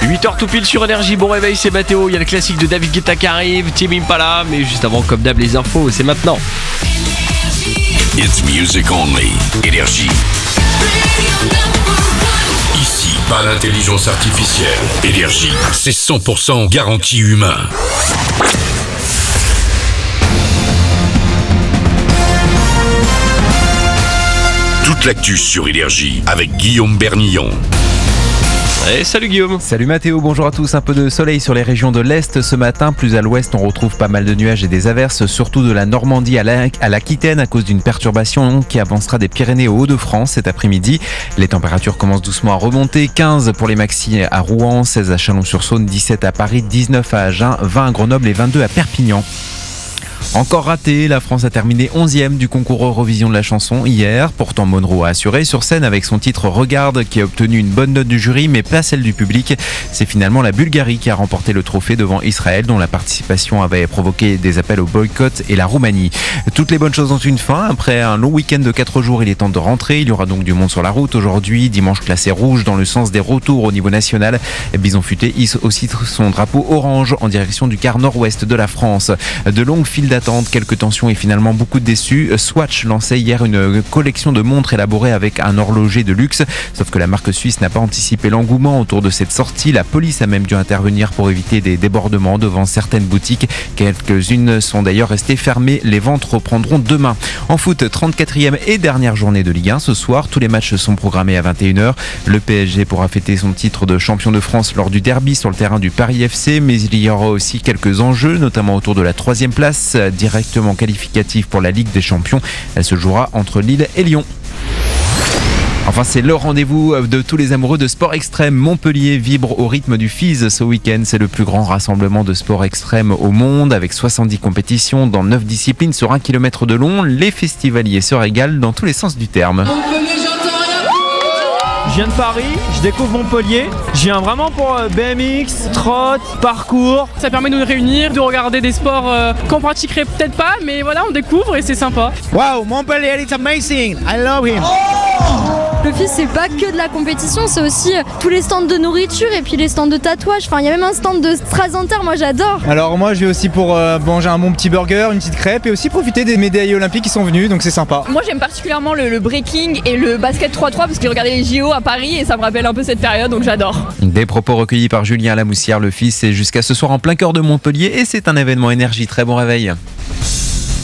8h tout pile sur Énergie, bon réveil, c'est Mathéo. Il y a le classique de David Guetta qui arrive, Tim Impala, mais juste avant, comme d'hab, les infos, c'est maintenant. It's music only. Énergie. Ici, pas d'intelligence artificielle. Énergie, c'est 100% garantie humain. Toute l'actu sur Énergie avec Guillaume Bernillon. Et salut Guillaume. Salut Mathéo, bonjour à tous. Un peu de soleil sur les régions de l'Est ce matin. Plus à l'ouest, on retrouve pas mal de nuages et des averses, surtout de la Normandie à l'Aquitaine à cause d'une perturbation qui avancera des Pyrénées aux Hauts-de-France cet après-midi. Les températures commencent doucement à remonter. 15 pour les maxi à Rouen, 16 à Chalon-sur-Saône, 17 à Paris, 19 à Agen, 20 à Grenoble et 22 à Perpignan. Encore raté, la France a terminé 11e du concours Eurovision de la chanson hier. Pourtant, Monroe a assuré sur scène avec son titre Regarde qui a obtenu une bonne note du jury mais pas celle du public. C'est finalement la Bulgarie qui a remporté le trophée devant Israël dont la participation avait provoqué des appels au boycott et la Roumanie. Toutes les bonnes choses ont une fin. Après un long week-end de 4 jours, il est temps de rentrer. Il y aura donc du monde sur la route aujourd'hui. Dimanche classé rouge dans le sens des retours au niveau national. Bison Futé hisse aussi son drapeau orange en direction du quart nord-ouest de la France. De longues files d'attente, quelques tensions et finalement beaucoup de déçus. Swatch lançait hier une collection de montres élaborées avec un horloger de luxe. Sauf que la marque suisse n'a pas anticipé l'engouement autour de cette sortie. La police a même dû intervenir pour éviter des débordements devant certaines boutiques. Quelques-unes sont d'ailleurs restées fermées. Les ventes reprendront demain. En foot, 34e et dernière journée de Ligue 1. Ce soir, tous les matchs sont programmés à 21h. Le PSG pourra fêter son titre de champion de France lors du derby sur le terrain du Paris FC. Mais il y aura aussi quelques enjeux, notamment autour de la 3e place, directement qualificative pour la Ligue des Champions. Elle se jouera entre Lille et Lyon. Enfin, c'est le rendez-vous de tous les amoureux de sport extrême. Montpellier vibre au rythme du FIS ce week-end. C'est le plus grand rassemblement de sport extrême au monde avec 70 compétitions dans 9 disciplines sur 1 km de long. Les festivaliers se régalent dans tous les sens du terme. Je viens de Paris, je découvre Montpellier. Je viens vraiment pour BMX, trot, parcours. Ça permet de nous réunir, de regarder des sports qu'on pratiquerait peut-être pas, mais voilà, on découvre et c'est sympa. Wow, Montpellier, it's amazing. I love him. Le FIS, c'est pas que de la compétition, c'est aussi tous les stands de nourriture et puis les stands de tatouage. Enfin, il y a même un stand de Strasenter, moi j'adore. Alors moi je vais aussi pour manger un bon petit burger, une petite crêpe et aussi profiter des médaillés olympiques qui sont venus, donc c'est sympa. Moi j'aime particulièrement le breaking et le basket 3-3 parce que j'ai regardé les JO à Paris et ça me rappelle un peu cette période, donc j'adore. Des propos recueillis par Julien Lamoussière. Le FIS, c'est jusqu'à ce soir en plein cœur de Montpellier et c'est un événement énergie. Très bon réveil.